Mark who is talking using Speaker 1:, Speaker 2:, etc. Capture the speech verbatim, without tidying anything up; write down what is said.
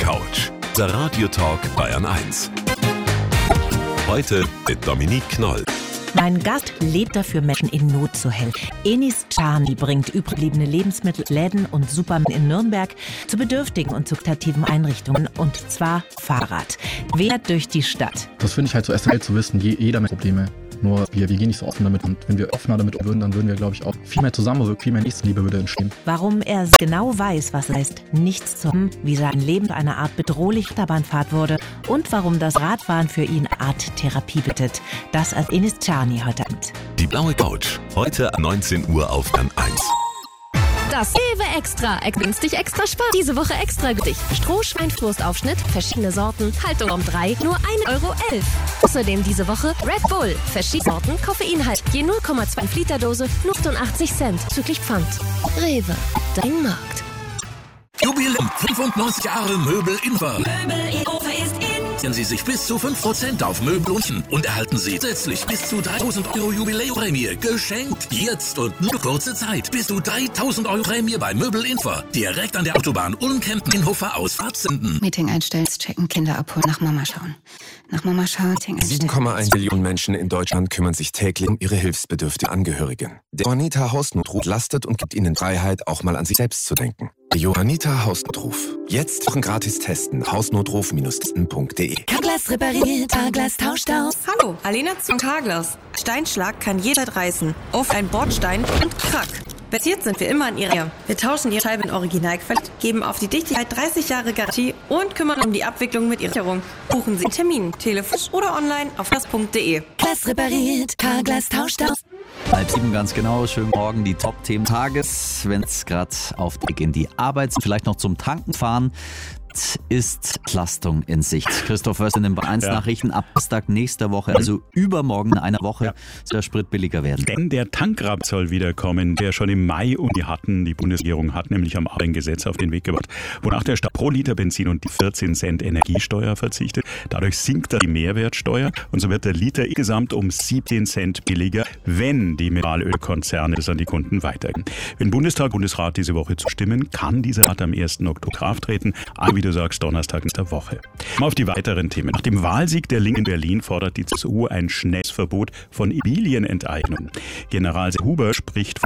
Speaker 1: Couch, der Radiotalk Bayern eins. Heute mit Dominique Knoll.
Speaker 2: Mein Gast lebt dafür, Menschen in Not zu helfen. Enis Czarny bringt übriggebliebene Lebensmittel, Läden und Supermärkte in Nürnberg zu bedürftigen und zu karitativen Einrichtungen, und zwar Fahrrad. Quer durch die Stadt.
Speaker 3: Das finde ich halt so essentiell zu wissen, jeder mit Probleme. Nur wir, wir gehen nicht so offen damit, und wenn wir offener damit würden, dann würden wir, glaube ich, auch viel mehr zusammenwirken, viel mehr Nächstenliebe würde entstehen.
Speaker 2: Warum er genau weiß, was es heißt, nichts zu haben, wie sein Leben eine Art bedrohliche Achterbahnfahrt wurde und warum das Radfahren für ihn eine Art Therapie bietet. Das als Enis Czarny heute Abend.
Speaker 1: Die blaue Couch, heute um neunzehn Uhr auf Bayern eins.
Speaker 4: Das Rewe Extra, günstig extra Spar. Diese Woche extra günstig. Strohschweinwurstaufschnitt, verschiedene Sorten, Haltung um drei, nur ein Euro elf. Außerdem diese Woche Red Bull, verschiedene Sorten, Koffeinhalt, je null Komma zwei Liter Dose, nur achtundachtzig Cent, züglich Pfand. Rewe, dein Markt.
Speaker 5: Jubiläum, fünfundneunzig Jahre Möbel Inver.
Speaker 6: Möbel Inver ist in.
Speaker 5: Sichern Sie sich bis zu fünf Prozent auf Möbel unten und erhalten Sie zusätzlich bis zu dreitausend Euro Jubiläumprämie geschenkt. Jetzt und nur kurze Zeit. Bis zu dreitausend Euro Prämie bei Möbel Inver. Direkt an der Autobahn Ulm-Kempten in Hofer Ausfahrt senden.
Speaker 7: Meeting einstellen, checken, Kinder abholen, nach Mama schauen. Nach Mama schauen, Meeting einstellen.
Speaker 8: sieben Komma eins Millionen Menschen in Deutschland kümmern sich täglich um ihre hilfsbedürftigen Angehörigen. Der Johanniter Hausnotruf lastet und gibt ihnen Freiheit, auch mal an sich selbst zu denken. Der Johanniter Hausnotruf. Jetzt Wochen gratis testen. hausnotruf Bindestrich testen punkt de.
Speaker 6: Carglass repariert, Carglass tauscht aus.
Speaker 9: Hallo, Alena zum Carglass. Steinschlag kann jederzeit reißen. Auf ein Bordstein und krack. Versiert sind wir immer an Ihrer. Wir tauschen Ihre Scheibe in Originalqualität, geben auf die Dichtigkeit dreißig Jahre Garantie und kümmern um die Abwicklung mit Ihrer Sicherung. Buchen Sie einen Termin, telefonisch oder online auf das punkt de.
Speaker 6: Carglass repariert, Carglass tauscht aus.
Speaker 10: Halb sieben ganz genau, schönen Morgen, die Top-Themen Tages, wenn es gerade auf den Weg in die Arbeit, vielleicht noch zum Tanken fahren, ist Entlastung in Sicht. Christoph Wörst in den Bayern eins ja. Nachrichten ab Samstag nächster Woche, also übermorgen in einer Woche, ja. soll der Sprit billiger werden.
Speaker 11: Denn der Tankrabatt soll wiederkommen, der schon im Mai und die hatten, die Bundesregierung hat nämlich am Abend ein Gesetz auf den Weg gebracht, wonach der Staat pro Liter Benzin und die vierzehn Cent Energiesteuer verzichtet. Dadurch sinkt da die Mehrwertsteuer und so wird der Liter insgesamt um siebzehn Cent billiger, wenn die Mineralölkonzerne das an die Kunden weitergeben. Wenn Bundestag und Bundesrat diese Woche zustimmen, kann dieser Rat am ersten Oktober Kraft treten. Wie du sagst, Donnerstag nächster Woche. Auf die weiteren Themen. Nach dem Wahlsieg der Linken in Berlin fordert die C S U ein schnelles Verbot von Immobilienenteignungen. General Huber spricht von